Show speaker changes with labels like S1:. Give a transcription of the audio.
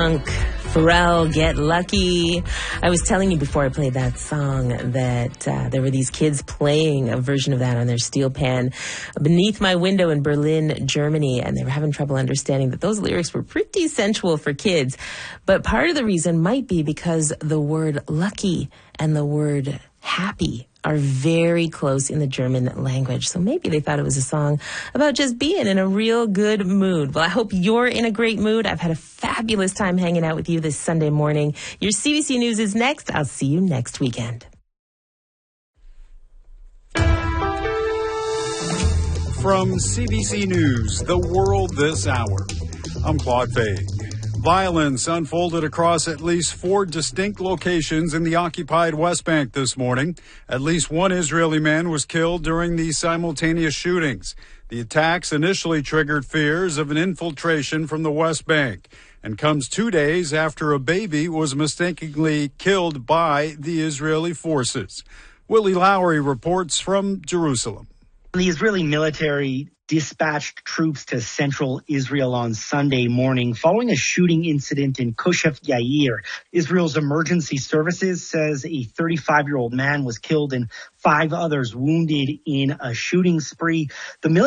S1: Funk, Pharrell, Get Lucky. I was telling you before I played that song that there were these kids playing a version of that on their steel pan beneath my window in Berlin, Germany, and they were having trouble understanding that those lyrics were pretty sensual for kids. But part of the reason might be because the word lucky and the word happy are very close in the German language. So maybe they thought it was a song about just being in a real good mood. Well, I hope you're in a great mood. I've had a fabulous time hanging out with you this Sunday morning. Your CBC News is next. I'll see you next weekend.
S2: From CBC News, The World This Hour, I'm Claude Fay. Violence unfolded across at least 4 distinct locations in the occupied West Bank this morning. At least one Israeli man was killed during the simultaneous shootings. The attacks initially triggered fears of an infiltration from the West Bank and comes 2 days after a baby was mistakenly killed by the Israeli forces. Willie Lowry reports from Jerusalem.
S3: The Israeli military dispatched troops to central Israel on Sunday morning following a shooting incident in Koshef Yair. Israel's emergency services says a 35-year-old man was killed and 5 others wounded in a shooting spree. The